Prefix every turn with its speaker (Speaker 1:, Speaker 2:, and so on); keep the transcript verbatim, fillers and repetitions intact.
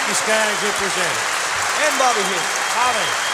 Speaker 1: Frankie Skies, who presented.
Speaker 2: And Bobby Hicks.
Speaker 1: Holly.